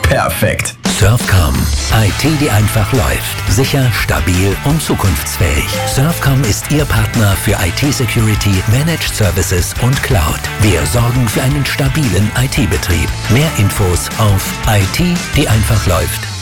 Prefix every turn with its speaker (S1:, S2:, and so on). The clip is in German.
S1: Perfekt.
S2: Surfcom. IT, die einfach läuft. Sicher, stabil und zukunftsfähig. Surfcom ist Ihr Partner für IT-Security, Managed Services und Cloud. Wir sorgen für einen stabilen IT-Betrieb. Mehr Infos auf IT, die einfach läuft.